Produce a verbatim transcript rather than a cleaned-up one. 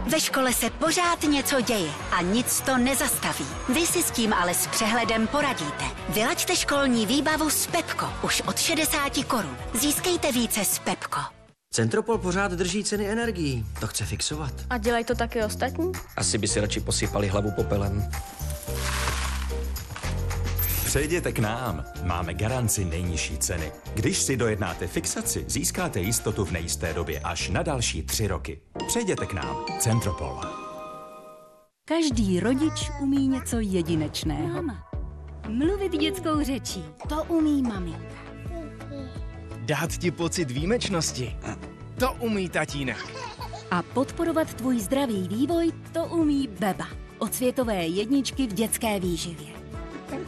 Ve škole se pořád něco děje a nic to nezastaví. Vy si s tím ale s přehledem poradíte. Vylaďte školní výbavu s Pepko už od šedesáti korun. Získejte více s Pepko. Centropol pořád drží ceny energií. To chce fixovat. A dělají to taky ostatní? Asi by si radši posypali hlavu popelem. Přejděte k nám. Máme garanci nejnižší ceny. Když si dojednáte fixaci, získáte jistotu v nejisté době až na další tři roky. Přejděte k nám. Centropol. Každý rodič umí něco jedinečného. Mama. Mluvit dětskou řečí. To umí maminka. Dát ti pocit výjimečnosti. To umí tatínek. A podporovat tvůj zdravý vývoj, to umí Beba. Od světové jedničky v dětské výživě.